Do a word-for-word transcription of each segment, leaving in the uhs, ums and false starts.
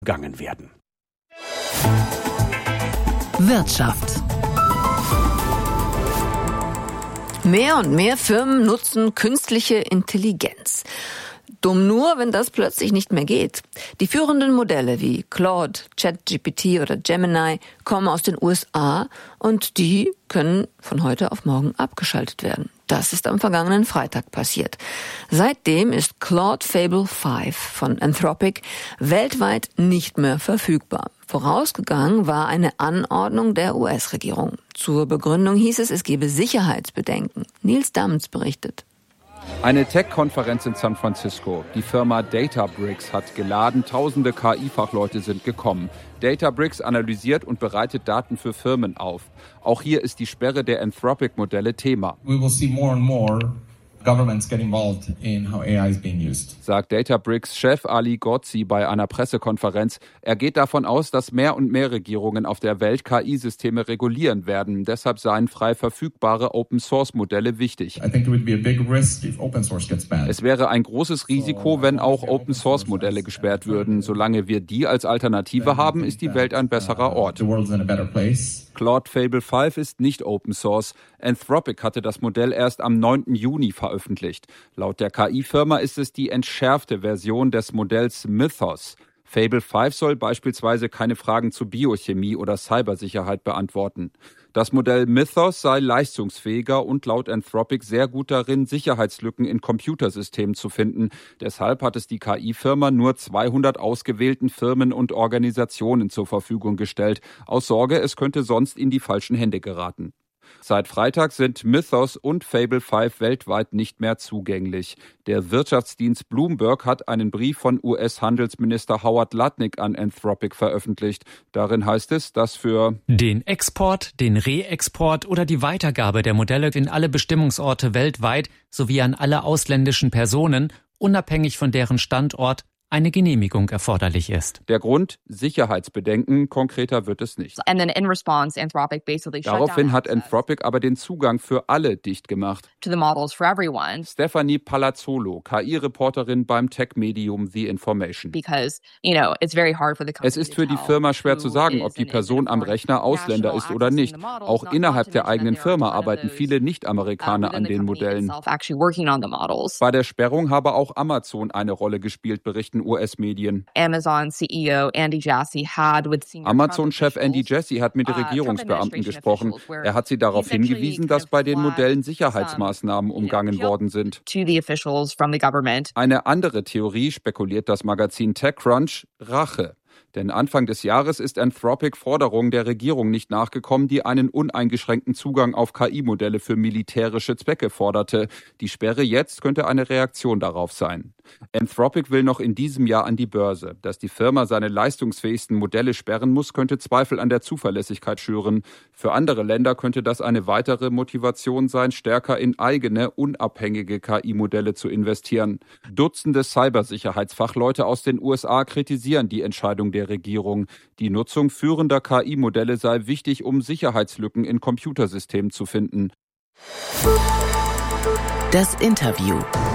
gegangen werden. Wirtschaft. Mehr und mehr Firmen nutzen künstliche Intelligenz. Dumm nur, wenn das plötzlich nicht mehr geht. Die führenden Modelle wie Claude, ChatGPT oder Gemini kommen aus den U S A und die können von heute auf morgen abgeschaltet werden. Das ist am vergangenen Freitag passiert. Seitdem ist Claude Fable fünf von Anthropic weltweit nicht mehr verfügbar. Vorausgegangen war eine Anordnung der U S-Regierung. Zur Begründung hieß es, es gebe Sicherheitsbedenken. Nils Damms berichtet. Eine Tech-Konferenz in San Francisco. Die Firma Databricks hat geladen, tausende K I-Fachleute sind gekommen. Databricks analysiert und bereitet Daten für Firmen auf. Auch hier ist die Sperre der Anthropic-Modelle Thema. We will see more and more governments get involved in how A I is being used. Sagt Databricks-Chef Ali Ghodsi bei einer Pressekonferenz. Er geht davon aus, dass mehr und mehr Regierungen auf der Welt K I-Systeme regulieren werden. Deshalb seien frei verfügbare Open-Source-Modelle wichtig. I think it would be a big risk if open source gets banned. Es wäre ein großes Risiko, wenn auch Open-Source-Modelle gesperrt würden. Solange wir die als Alternative haben, ist die Welt ein besserer Ort. The world's in a better place. Claude Fable fünf ist nicht Open Source. Anthropic hatte das Modell erst am neunten Juni veröffentlicht. Laut der K I-Firma ist es die entschärfte Version des Modells Mythos. Fable fünf soll beispielsweise keine Fragen zu Biochemie oder Cybersicherheit beantworten. Das Modell Mythos sei leistungsfähiger und laut Anthropic sehr gut darin, Sicherheitslücken in Computersystemen zu finden. Deshalb hat es die K I-Firma nur zweihundert ausgewählten Firmen und Organisationen zur Verfügung gestellt, aus Sorge, es könnte sonst in die falschen Hände geraten. Seit Freitag sind Mythos und Fable fünf weltweit nicht mehr zugänglich. Der Wirtschaftsdienst Bloomberg hat einen Brief von U S-Handelsminister Howard Lutnick an Anthropic veröffentlicht. Darin heißt es, dass für den Export, den Reexport oder die Weitergabe der Modelle in alle Bestimmungsorte weltweit sowie an alle ausländischen Personen, unabhängig von deren Standort, eine Genehmigung erforderlich ist. Der Grund? Sicherheitsbedenken. Konkreter wird es nicht. And then in response, Anthropic basically shut Daraufhin down hat Anthropic aber den Zugang für alle dicht gemacht. to the models for everyone Stephanie Palazzolo, K I-Reporterin beim Tech-Medium The Information. because, you know, it's very hard for the company Es ist für die Firma schwer zu sagen, ob die Person am Rechner Ausländer ist oder nicht. Auch innerhalb der eigenen Firma arbeiten viele Nicht-Amerikaner an den Modellen. Bei der Sperrung habe auch Amazon eine Rolle gespielt, berichten U S-Medien. Amazon C E O Andy Jassy had with senior Amazon-Chef Trump Andy Jassy hat mit uh, Trump Regierungsbeamten administration gesprochen. officials where Er hat sie darauf he essentially hingewiesen, kind dass of bei den flagged Modellen some, Sicherheitsmaßnahmen you know, umgangen guilt worden sind. to the officials from the government. Eine andere Theorie, spekuliert das Magazin TechCrunch, Rache. Denn Anfang des Jahres ist Anthropic Forderungen der Regierung nicht nachgekommen, die einen uneingeschränkten Zugang auf K I-Modelle für militärische Zwecke forderte. Die Sperre jetzt könnte eine Reaktion darauf sein. Anthropic will noch in diesem Jahr an die Börse. Dass die Firma seine leistungsfähigsten Modelle sperren muss, könnte Zweifel an der Zuverlässigkeit schüren. Für andere Länder könnte das eine weitere Motivation sein, stärker in eigene, unabhängige K I-Modelle zu investieren. Dutzende Cybersicherheitsfachleute aus den U S A kritisieren die Entscheidung der Regierung. Die Nutzung führender K I-Modelle sei wichtig, um Sicherheitslücken in Computersystemen zu finden. Das Interview.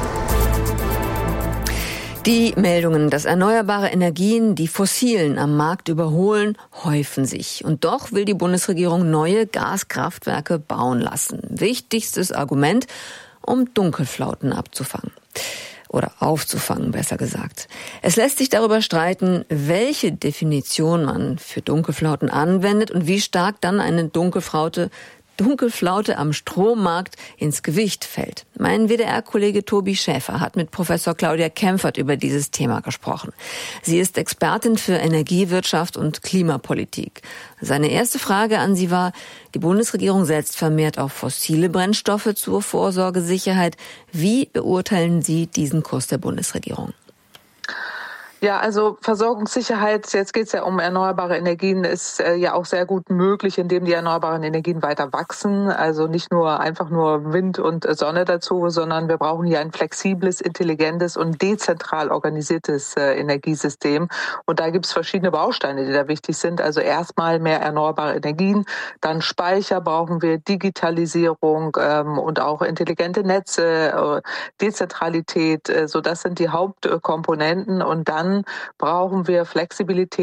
Die Meldungen, dass erneuerbare Energien die fossilen am Markt überholen, häufen sich. Und doch will die Bundesregierung neue Gaskraftwerke bauen lassen. Wichtigstes Argument, um Dunkelflauten abzufangen. Oder aufzufangen, besser gesagt. Es lässt sich darüber streiten, welche Definition man für Dunkelflauten anwendet und wie stark dann eine Dunkelflaute Dunkelflaute am Strommarkt ins Gewicht fällt. Mein W D R-Kollege Tobi Schäfer hat mit Professor Claudia Kempfert über dieses Thema gesprochen. Sie ist Expertin für Energiewirtschaft und Klimapolitik. Seine erste Frage an sie war, die Bundesregierung setzt vermehrt auf fossile Brennstoffe zur Vorsorgesicherheit. Wie beurteilen Sie diesen Kurs der Bundesregierung? Ja, also Versorgungssicherheit, jetzt geht es ja um erneuerbare Energien, ist äh, ja auch sehr gut möglich, indem die erneuerbaren Energien weiter wachsen. Also nicht nur einfach nur Wind und äh, Sonne dazu, sondern wir brauchen hier ein flexibles, intelligentes und dezentral organisiertes äh, Energiesystem. Und da gibt es verschiedene Bausteine, die da wichtig sind. Also erstmal mehr erneuerbare Energien, dann Speicher brauchen wir, Digitalisierung ähm, und auch intelligente Netze, äh, Dezentralität. Äh, so das sind die Hauptkomponenten. Und dann brauchen wir Flexibilität